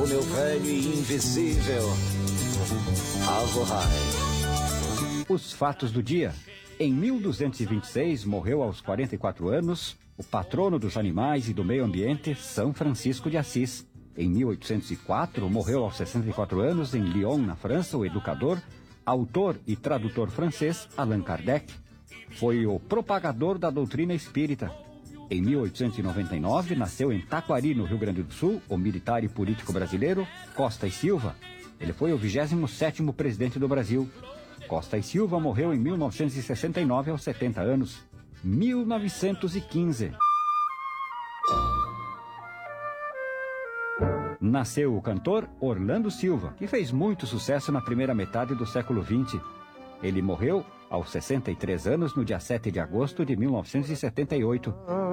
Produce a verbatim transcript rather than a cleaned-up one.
o meu velho e invisível Alvorrai. Os fatos do dia. Em mil duzentos e vinte e seis, morreu aos quarenta e quatro anos o patrono dos animais e do meio ambiente, São Francisco de Assis. Em mil oitocentos e quatro, morreu aos sessenta e quatro anos, em Lyon, na França, o educador, autor e tradutor francês Allan Kardec. Foi o propagador da doutrina espírita. Em mil oitocentos e noventa e nove, nasceu em Taquari, no Rio Grande do Sul, o militar e político brasileiro Costa e Silva. Ele foi o vigésimo sétimo presidente do Brasil. Costa e Silva morreu em mil novecentos e sessenta e nove, aos setenta anos. mil novecentos e quinze. Nasceu o cantor Orlando Silva, que fez muito sucesso na primeira metade do século vinte. Ele morreu aos sessenta e três anos no dia sete de agosto de mil novecentos e setenta e oito.